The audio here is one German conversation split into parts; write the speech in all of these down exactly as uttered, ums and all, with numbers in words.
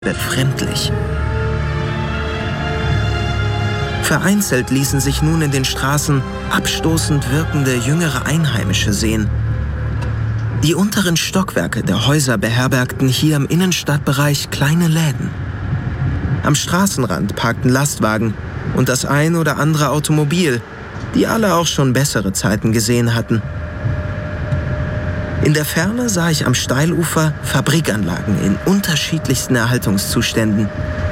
befremdlich. Vereinzelt ließen sich nun in den Straßen abstoßend wirkende jüngere Einheimische sehen. Die unteren Stockwerke der Häuser beherbergten hier im Innenstadtbereich kleine Läden. Am Straßenrand parkten Lastwagen und das ein oder andere Automobil, die alle auch schon bessere Zeiten gesehen hatten. In der Ferne sah ich am Steilufer Fabrikanlagen in unterschiedlichsten Erhaltungszuständen.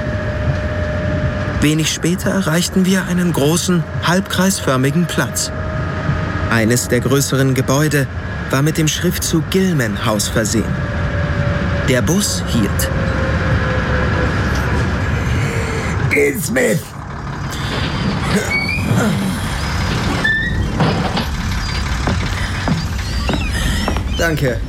Wenig später erreichten wir einen großen, halbkreisförmigen Platz. Eines der größeren Gebäude war mit dem Schriftzug Gilman House versehen. Der Bus hielt. Smith! Danke.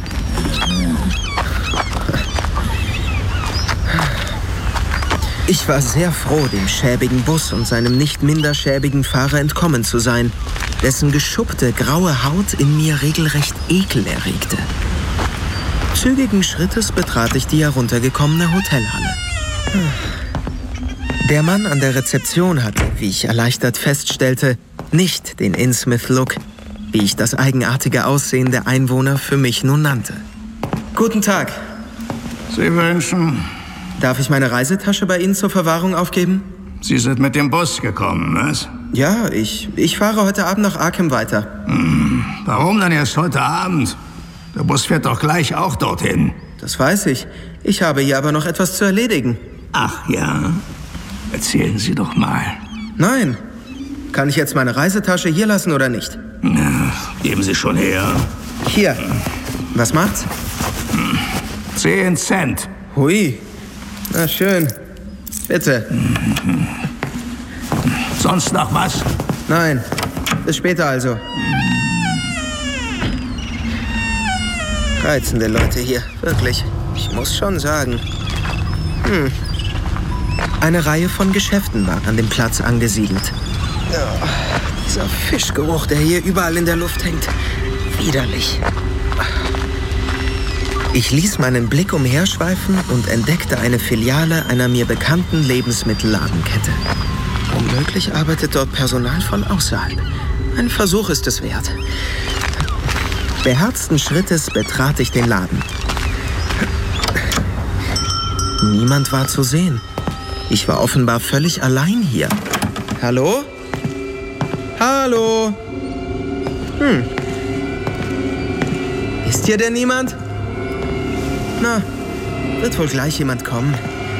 Ich war sehr froh, dem schäbigen Bus und seinem nicht minder schäbigen Fahrer entkommen zu sein, dessen geschuppte graue Haut in mir regelrecht Ekel erregte. Zügigen Schrittes betrat ich die heruntergekommene Hotelhalle. Der Mann an der Rezeption hatte, wie ich erleichtert feststellte, nicht den Innsmouth-Look, wie ich das eigenartige Aussehen der Einwohner für mich nun nannte. Guten Tag. Sie wünschen... Darf ich meine Reisetasche bei Ihnen zur Verwahrung aufgeben? Sie sind mit dem Bus gekommen, was? Ja, ich, ich fahre heute Abend nach Arkham weiter. Hm, warum dann erst heute Abend? Der Bus fährt doch gleich auch dorthin. Das weiß ich. Ich habe hier aber noch etwas zu erledigen. Ach ja? Erzählen Sie doch mal. Nein. Kann ich jetzt meine Reisetasche hier lassen oder nicht? Na, geben Sie schon her. Hier. Was macht's? Hm. Zehn Cent. Hui. Na schön. Bitte. Sonst noch was? Nein. Bis später also. Reizende Leute hier. Wirklich. Ich muss schon sagen. Hm. Eine Reihe von Geschäften war an dem Platz angesiedelt. Oh, dieser Fischgeruch, der hier überall in der Luft hängt. Widerlich. Ich ließ meinen Blick umherschweifen und entdeckte eine Filiale einer mir bekannten Lebensmittelladenkette. Womöglich arbeitet dort Personal von außerhalb. Ein Versuch ist es wert. Beherzten Schrittes betrat ich den Laden. Niemand war zu sehen. Ich war offenbar völlig allein hier. Hallo? Hallo? Hm. Ist hier denn niemand? Na, wird wohl gleich jemand kommen.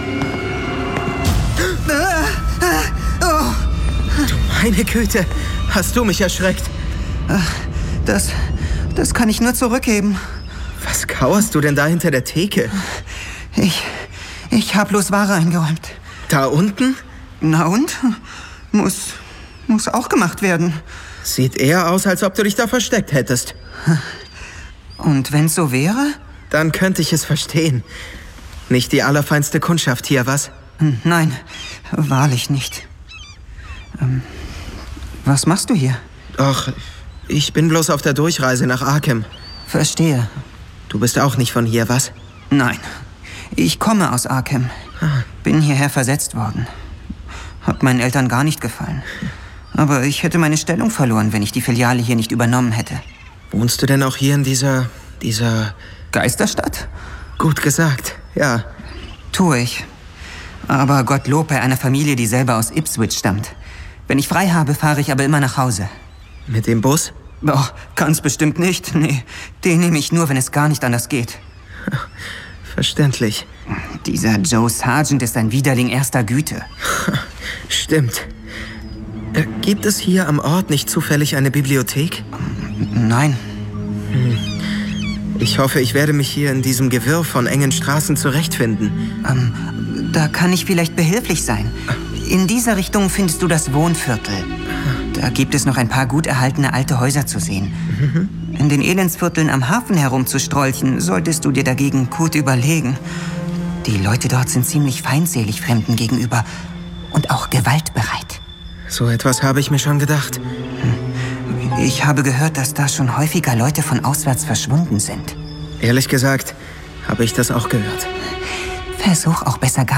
Du meine Güte, hast du mich erschreckt? Das, das kann ich nur zurückgeben. Was kauerst du denn da hinter der Theke? Ich, ich hab bloß Ware eingeräumt. Da unten? Na und? Muss, muss auch gemacht werden. Sieht eher aus, als ob du dich da versteckt hättest. Und wenn's so wäre? Dann könnte ich es verstehen. Nicht die allerfeinste Kundschaft hier, was? Nein, wahrlich nicht. Ähm, was machst du hier? Ach, ich bin bloß auf der Durchreise nach Arkham. Verstehe. Du bist auch nicht von hier, was? Nein, ich komme aus Arkham. Bin hierher versetzt worden. Hat meinen Eltern gar nicht gefallen. Aber ich hätte meine Stellung verloren, wenn ich die Filiale hier nicht übernommen hätte. Wohnst du denn auch hier in dieser... dieser... Geisterstadt? Gut gesagt, ja. Tue ich. Aber Gottlob bei einer Familie, die selber aus Ipswich stammt. Wenn ich frei habe, fahre ich aber immer nach Hause. Mit dem Bus? Oh, ganz bestimmt nicht. Nee, den nehme ich nur, wenn es gar nicht anders geht. Verständlich. Dieser Joe Sargent ist ein Widerling erster Güte. Stimmt. Äh, gibt es hier am Ort nicht zufällig eine Bibliothek? Nein. Hm. Ich hoffe, ich werde mich hier in diesem Gewirr von engen Straßen zurechtfinden. Ähm, da kann ich vielleicht behilflich sein. In dieser Richtung findest du das Wohnviertel. Da gibt es noch ein paar gut erhaltene alte Häuser zu sehen. Mhm. In den Elendsvierteln am Hafen herumzustrolchen, solltest du dir dagegen gut überlegen. Die Leute dort sind ziemlich feindselig Fremden gegenüber und auch gewaltbereit. So etwas habe ich mir schon gedacht. Ich habe gehört, dass da schon häufiger Leute von auswärts verschwunden sind. Ehrlich gesagt, habe ich das auch gehört. Versuch auch besser gar